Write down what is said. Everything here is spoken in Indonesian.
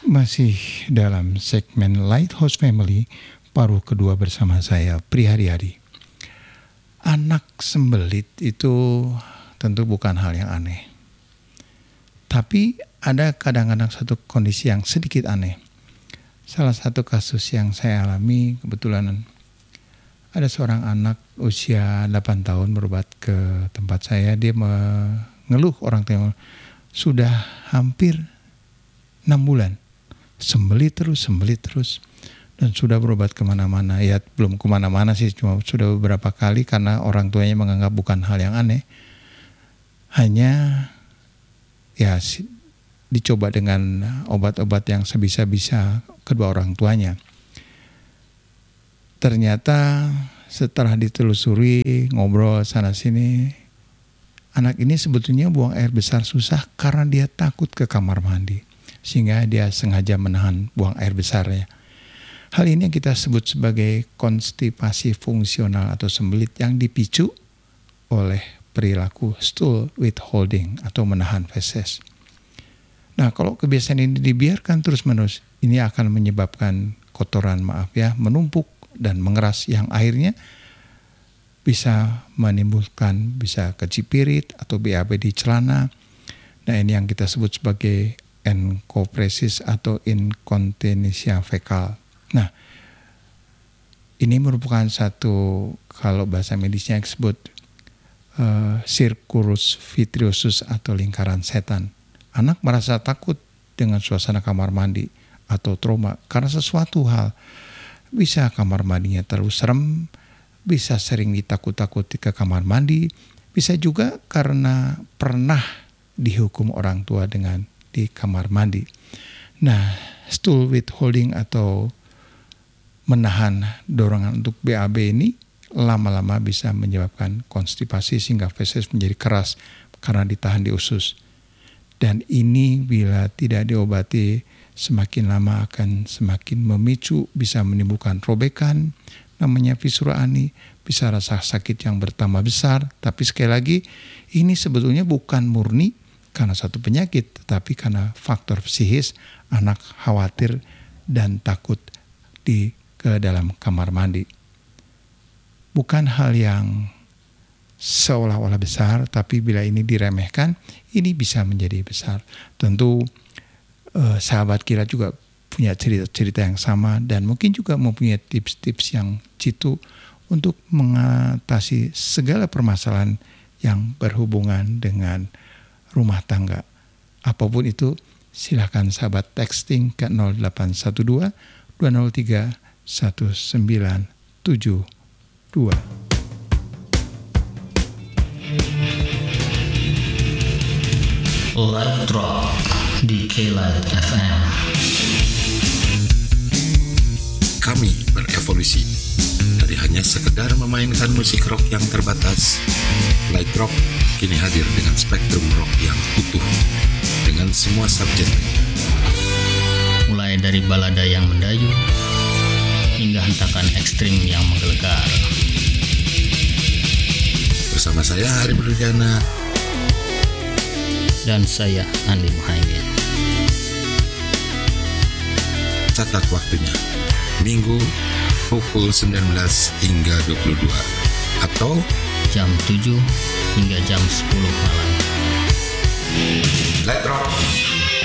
Masih dalam segmen Lighthouse Family, paruh kedua bersama saya, Pri Haryadi. Anak sembelit itu tentu bukan hal yang aneh. Tapi ada kadang-kadang satu kondisi yang sedikit aneh. Salah satu kasus yang saya alami, kebetulan ada seorang anak usia 8 tahun berobat ke tempat saya. Dia mengeluh orang tua sudah hampir 6 bulan. Sembelit terus. Dan sudah berobat kemana-mana. Ya belum kemana-mana sih, cuma sudah beberapa kali karena orang tuanya menganggap bukan hal yang aneh. Hanya ya dicoba dengan obat-obat yang sebisa-bisa kedua orang tuanya. Ternyata setelah ditelusuri, ngobrol sana-sini, anak ini sebetulnya buang air besar susah karena dia takut ke kamar mandi. Sehingga dia sengaja menahan buang air besarnya. Hal ini yang kita sebut sebagai konstipasi fungsional atau sembelit yang dipicu oleh perilaku stool withholding atau menahan feses. Nah, kalau kebiasaan ini dibiarkan terus-menerus, ini akan menyebabkan kotoran menumpuk dan mengeras yang akhirnya bisa menimbulkan bisa kecipirit atau BAB di celana. Nah, ini yang kita sebut sebagai enkopresis atau inkontinensia fekal. Nah, ini merupakan satu, kalau bahasa medisnya disebut circulus vitriosus atau lingkaran setan. Anak merasa takut dengan suasana kamar mandi atau trauma karena sesuatu hal. Bisa kamar mandinya terlalu serem, bisa sering ditakut-takuti ke kamar mandi, bisa juga karena pernah dihukum orang tua dengan di kamar mandi. Nah, stool withholding atau menahan dorongan untuk BAB ini lama-lama bisa menyebabkan konstipasi sehingga feses menjadi keras karena ditahan di usus. Dan ini bila tidak diobati semakin lama akan semakin memicu, bisa menimbulkan robekan, namanya fisura ani, bisa rasa sakit yang bertambah besar. Tapi sekali lagi, ini sebetulnya bukan murni karena satu penyakit, tetapi karena faktor psikis, anak khawatir dan takut ke dalam kamar mandi. Bukan hal yang seolah-olah besar, tapi bila ini diremehkan, ini bisa menjadi besar. Tentu sahabat kita juga punya cerita-cerita yang sama dan mungkin juga mempunyai tips-tips yang jitu untuk mengatasi segala permasalahan yang berhubungan dengan rumah tangga. Apapun itu, silakan sahabat texting ke 0812 203 1972. Light Drop di K-Light FM. Kami berevolusi dari hanya sekedar memainkan musik rock yang terbatas. Light Rock kini hadir dengan spektrum rock yang utuh dengan semua subgenre. Mulai dari balada yang mendayu hingga hentakan ekstrim yang menggelegar. Bersama saya Hari Berdana dan saya Andi Muhaimin. Catat waktunya, Minggu pukul 19 hingga 22 atau jam 7 hingga jam 10 malam. Light Rock